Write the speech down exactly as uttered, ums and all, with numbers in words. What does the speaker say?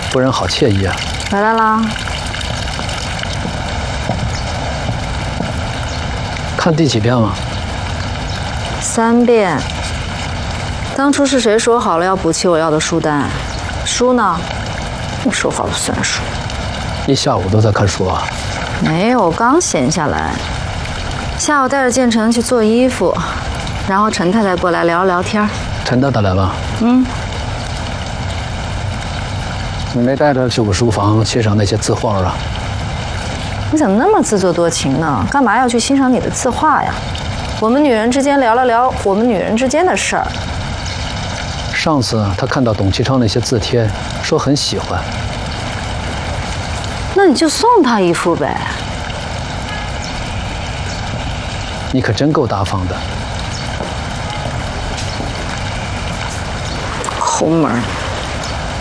不然好惬意啊。 回来啦。 看第几遍了？ 三遍。当初是谁说好了要补齐我要的书单？书呢？你说好了算数。 一下午都在看书啊？ 没有，刚闲下来。下午带着建成去做衣服，然后陈太太过来聊聊天。 陈太太来了？ 嗯。 你没带她去我书房欣赏那些字画啊？ 你怎么那么自作多情呢？干嘛要去欣赏你的字画呀？我们女人之间聊了聊我们女人之间的事儿。 上次她看到董其昌那些字帖，说很喜欢。 那你就送她一幅呗。 你可真够大方的。 抠门儿。